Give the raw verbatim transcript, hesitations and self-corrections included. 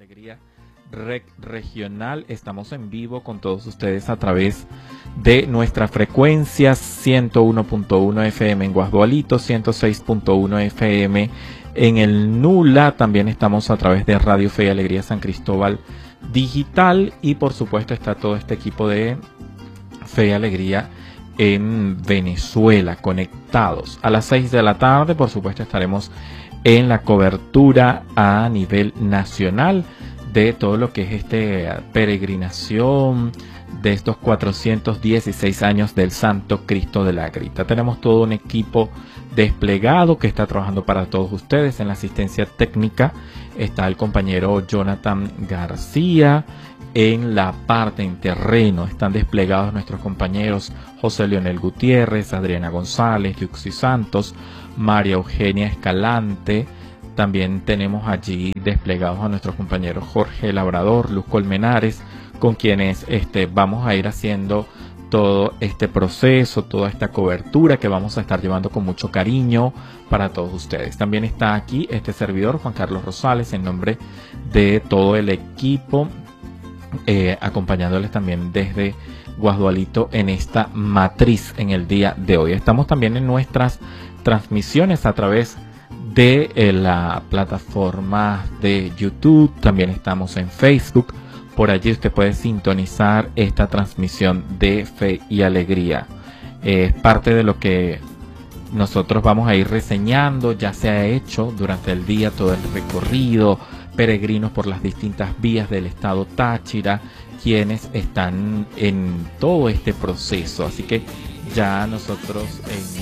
Alegría Rec Regional. Estamos en vivo con todos ustedes a través de nuestra frecuencia ciento uno punto uno F M en Guasdualito, ciento seis punto uno F M en el Nula. También estamos a través de Radio Fe y Alegría San Cristóbal Digital, y por supuesto está todo este equipo de Fe y Alegría en Venezuela conectados. A las seis de la tarde, por supuesto, estaremos en la cobertura a nivel nacional de todo lo que es este peregrinación de estos cuatrocientos dieciséis años del Santo Cristo de la Grita. Tenemos todo un equipo desplegado que está trabajando para todos ustedes. En la asistencia técnica está el compañero Jonathan García. En la parte en terreno están desplegados nuestros compañeros José Leonel Gutiérrez, Adriana González, Yuxi Santos, María Eugenia Escalante. También tenemos allí desplegados a nuestros compañeros Jorge Labrador, Luz Colmenares, con quienes este, vamos a ir haciendo todo este proceso, toda esta cobertura que vamos a estar llevando con mucho cariño para todos ustedes. También está aquí este servidor, Juan Carlos Rosales, en nombre de todo el equipo, eh, acompañándoles también desde Guasdualito en esta matriz en el día de hoy. Estamos también en nuestras transmisiones a través de eh, la plataforma de YouTube. También estamos en Facebook. Por allí usted puede sintonizar esta transmisión de Fe y Alegría. Es eh, parte de lo que nosotros vamos a ir reseñando. Ya se ha hecho durante el día todo el recorrido, peregrinos por las distintas vías del estado Táchira, quienes están en todo este proceso. Así que ya nosotros en